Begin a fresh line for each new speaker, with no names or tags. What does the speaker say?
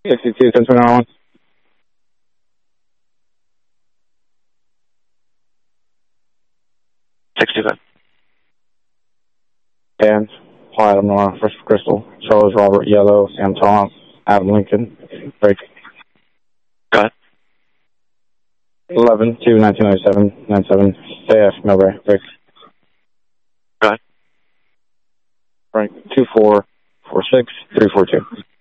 62, 10-29-1. Dan, Paul Adam Noir, First Crystal, Charles Robert Yellow, Sam Tom, Adam Lincoln, break.
Go ahead.
11-2-1997, 97, JF Millbrae, break.
Go ahead.
Frank, 2446-342.